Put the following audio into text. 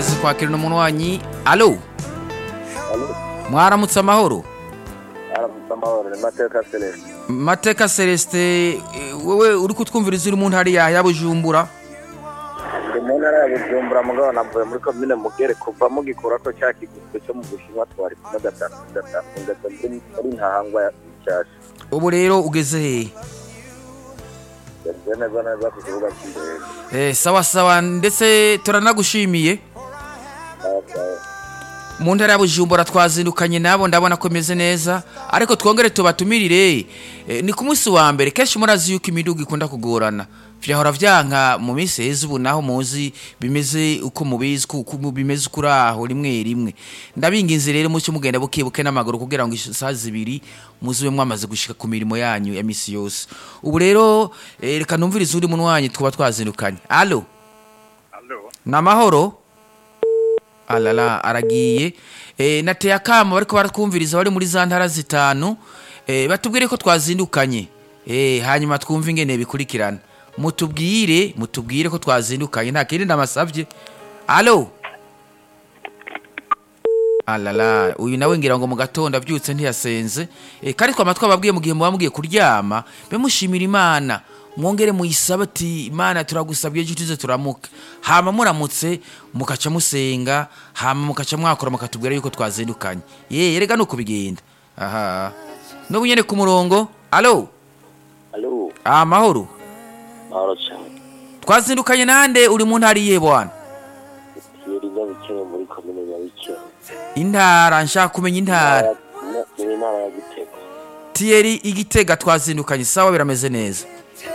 tugeze kwakira umunwanyi. Allo, Allo, mwaramutse amahoro? aramutse amahoro, ni Mateka Celestin. Mateka Celestin, wewe uri kutwumviriza uri mu ntara ya Bujumbura? Ndi mu ntara ya Bujumbura mugabo navuye muri komine Mugere kuva mugikurako cya kiguzwe cyo mu Bushinwa twari kumwe gatatu ndetse muri ntahangwa cyasha. Ubu rero ugeze he? Yageze neza ku kibuga cy'indege. Sawa sawa, ndetse turanagushimiye. Mu ntara ya Bujumbura twazindukanye nabo ndabona ko meze neza, ariko twongere tubatumirire ni ku munsi wa mbere. Kenshi murazi yuko imiduga ikunda kugorana, vyahora vyanka mu minsi heza, ubu naho muzi bimeze uko mubizi kuko bimeze kuraho rimwe rimwe. Ndabinginze rero mucyo mugenda bukebuke n'amaguru kugira ngo isaha zibiri muzibe mwamaze gushika ku mirimo yanyu ya misi yose. Ubu rero reka numvirize uri munwanyi twaba twazindukanye. Allo, namahoro. Alala aragiye. Nateye akamo bariko barakumviriza bari muri za ntara zitanu, batubwire ko twazindukanye, hanyuma twumva ingene bikurikirana. Mutubwire ko twazindukanye, nta kindi ndamasavye. Allo, alala, uyu nawe ngira ngo mu gatondo avyutse ntiyasenze. Kari kwa matwa babwiye mu gihe muba mugiye kuryama, be mushimira Imana, mwongere muyisaba ati Imana turagusabye ejo tuze turamuka. Hama muramutse mukaca musenga, hama mukaca mwakora mukatubwira yuko twazindukanye. Erega nuko bigenda. Aha. No bunyene ku murongo. Allo. Allo. Amahoro. Mahoro cyane. Twazindukanye nande uri mu ntari ye bwana? Yeri nyabikere muri komine Nyabikere. Intara nshaka kumenya intara. Ni intara ya Gitega. Thierry Igitega twazindukanye, sawa birameze neza.